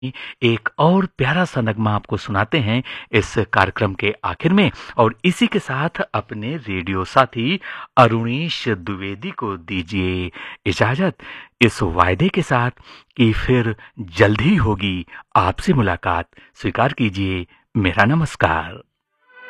एक और प्यारा सा नगमा आपको सुनाते हैं इस कार्यक्रम के आखिर में और इसी के साथ अपने रेडियो साथी अरुणेश द्विवेदी को दीजिए इजाजत इस वायदे के साथ कि फिर जल्द ही होगी आपसे मुलाकात। स्वीकार कीजिए मेरा नमस्कार।